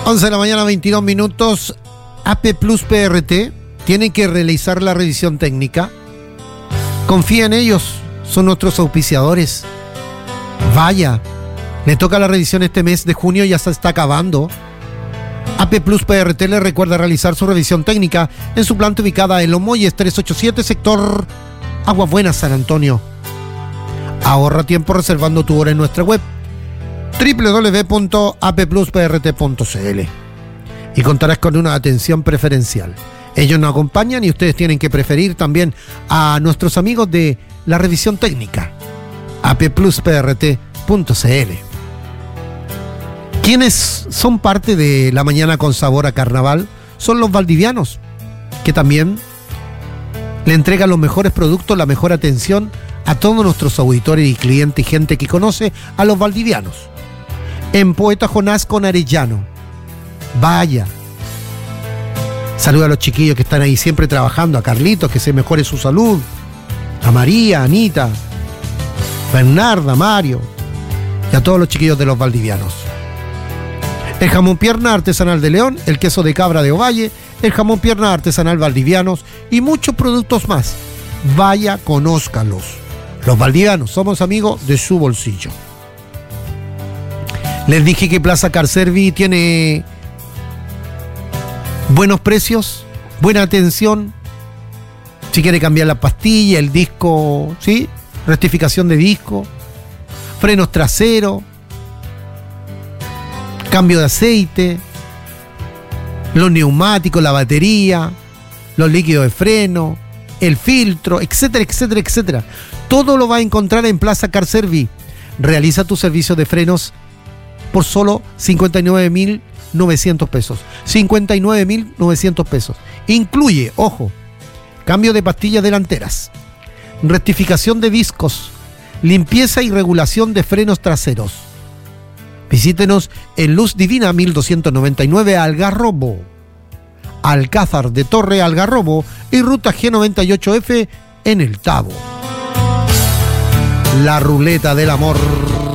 11 de la mañana, 22 minutos. AP Plus PRT tiene que realizar la revisión técnica. Confía en ellos, son nuestros auspiciadores. Vaya, le toca la revisión este mes de junio, ya se está acabando. AP Plus PRT le recuerda realizar su revisión técnica en su planta ubicada en Los Molles 387, sector Aguas Buenas, San Antonio. Ahorra tiempo reservando tu hora en nuestra web www.applusprt.cl y contarás con una atención preferencial. Ellos nos acompañan y ustedes tienen que preferir también a nuestros amigos de la revisión técnica, applusprt.cl. ¿Quiénes son parte de la mañana con sabor a carnaval? Son los valdivianos, que también le entregan los mejores productos, la mejor atención a todos nuestros auditores y clientes y gente que conoce a los valdivianos. En Poeta Jonás con Arellano. Vaya. Saluda a los chiquillos que están ahí siempre trabajando, a Carlitos, que se mejore su salud, a María, Anita, Bernarda, Mario y a todos los chiquillos de los valdivianos. El jamón pierna artesanal de León, el queso de cabra de Ovalle, el jamón pierna artesanal valdivianos y muchos productos más. Vaya, conózcalos. Los valdivianos, somos amigos de su bolsillo. Les dije que Plaza Carservi tiene buenos precios, buena atención. Si quiere cambiar la pastilla, el disco, ¿sí? Rectificación de disco, frenos traseros, cambio de aceite, los neumáticos, la batería, los líquidos de freno, el filtro, etcétera, etcétera, etcétera. Todo lo va a encontrar en Plaza Carservi. Realiza tu servicio de frenos por solo 59.900 pesos. 59.900 pesos. Incluye, ojo, cambio de pastillas delanteras, rectificación de discos, limpieza y regulación de frenos traseros. Visítenos en Luz Divina 1299 Algarrobo, Alcázar de Torre Algarrobo y Ruta G98F en El Tabo. La ruleta del amor.